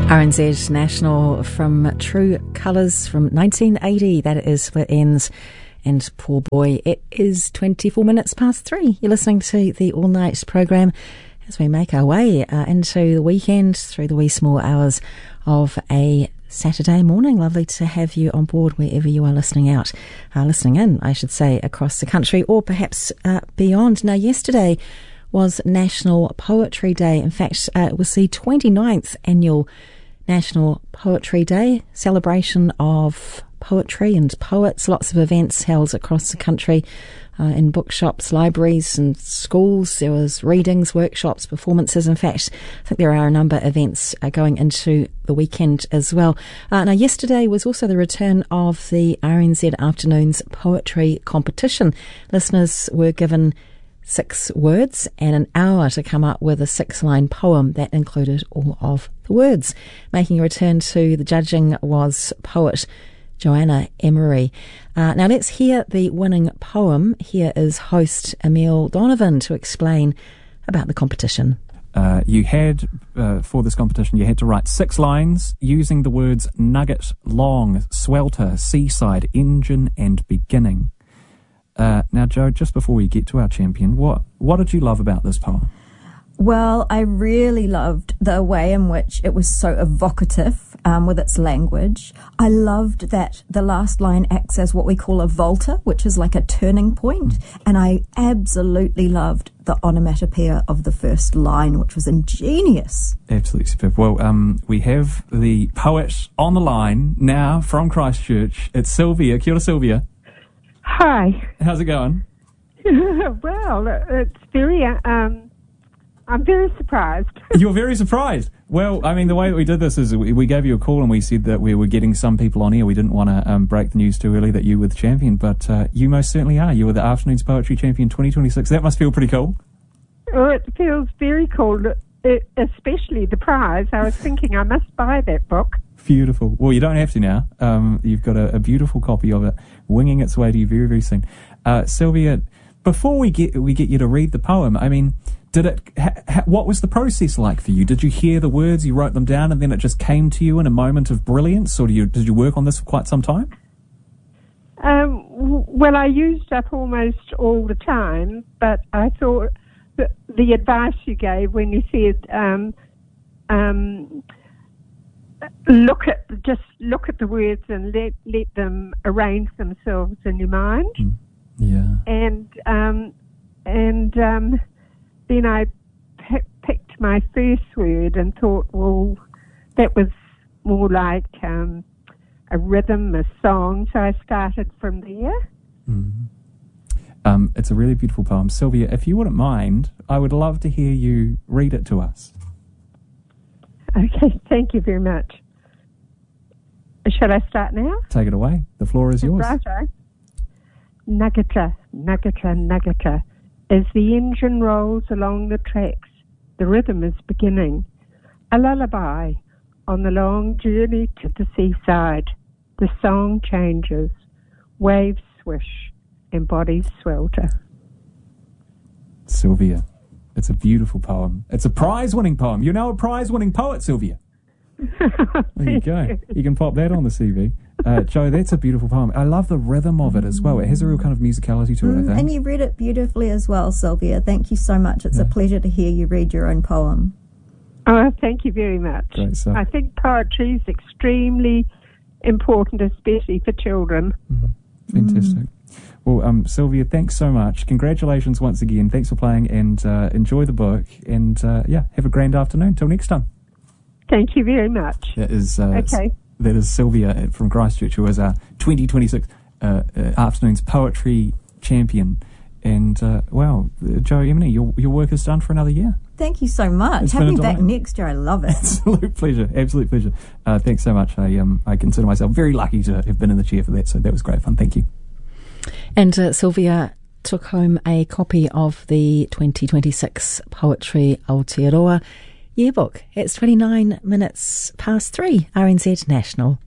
RNZ National from True Colours from 1980. That is for ends. And poor boy, it is 24 minutes past 3. You're listening to the All Night programme as we make our way into the weekend through the wee small hours of a Saturday morning. Lovely to have you on board wherever you are listening in, I should say, across the country or perhaps beyond. Now, yesterday was National Poetry Day. In fact, it was the 29th annual National Poetry Day, celebration of poetry and poets. Lots of events held across the country in bookshops, libraries and schools. There was readings, workshops, performances. In fact, I think there are a number of events going into the weekend as well. Now, yesterday was also the return of the RNZ Afternoons Poetry Competition. Listeners were given 6 words and an hour to come up with a 6-line poem that included all of the words. Making a return to the judging was poet Joanna Emery. Now let's hear the winning poem. Here is host Emile Donovan to explain about the competition. You had, for this competition, you had to write 6 lines using the words nugget, long, swelter, seaside, engine and beginning. Now, Jo, just before we get to our champion, what did you love about this poem? Well, I really loved the way in which it was so evocative with its language. I loved that the last line acts as what we call a volta, which is like a turning point. And I absolutely loved the onomatopoeia of the first line, which was ingenious. Absolutely superb. Well, we have the poet on the line now from Christchurch. It's Sylvia. Kia ora, Sylvia. Hi. How's it going? Well, it's very, I'm very surprised. You're very surprised. Well, I mean, the way that we did this is we gave you a call and we said that we were getting some people on air. We didn't want to break the news too early that you were the champion, but you most certainly are. You were the Afternoons Poetry Champion 2026. That must feel pretty cool. Well, it feels very cool, especially the prize. I was thinking I must buy that book. Beautiful. Well, you don't have to now. You've got a beautiful copy of it winging its way to you very, very soon. Sylvia, before we get you to read the poem, I mean, what was the process like for you? Did you hear the words, you wrote them down, and then it just came to you in a moment of brilliance, or did you work on this for quite some time? Well, I used up almost all the time, but I thought that the advice you gave when you said look at the words and let them arrange themselves in your mind. Yeah. And then I picked my first word and thought, well, that was more like a rhythm, a song. So I started from there. It's a really beautiful poem. Sylvia, if you wouldn't mind, I would love to hear you read it to us. Okay, thank you very much. Shall I start now? Take it away. The floor is yours. Righto. Nuggeta, nuggeta, nuggeta. As the engine rolls along the tracks, the rhythm is beginning. A lullaby on the long journey to the seaside. The song changes. Waves swish and bodies swelter. Sylvia, it's a beautiful poem. It's a prize-winning poem. You're now a prize-winning poet, Sylvia. There you go. You can pop that on the CV. Jo, that's a beautiful poem. I love the rhythm of it as well. It has a real kind of musicality to it, I think. And you read it beautifully as well, Sylvia. Thank you so much. It's a pleasure to hear you read your own poem. Oh, thank you very much. Great stuff. I think poetry is extremely important, especially for children. Fantastic. Well, Sylvia, thanks so much. Congratulations once again. Thanks for playing and enjoy the book. And, have a grand afternoon. Till next time. Thank you very much. That is okay. That is Sylvia from Christchurch, who is our 2026 Afternoons Poetry Champion. And, Jo Emily, your work is done for another year. Thank you so much. It's Have me been a back delight. next year. I love it. Absolute pleasure. Absolute pleasure. Thanks so much. I consider myself very lucky to have been in the chair for that, so that was great fun. Thank you. And Sylvia took home a copy of the 2026 Poetry Aotearoa yearbook. It's 29 minutes past 3, RNZ National.